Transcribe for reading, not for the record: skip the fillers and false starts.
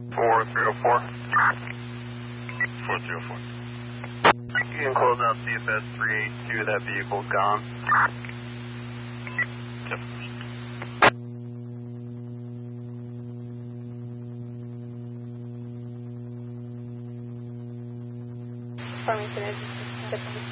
404. 404. You can close out CFS 382, that vehicle's gone. Yep. Farmington is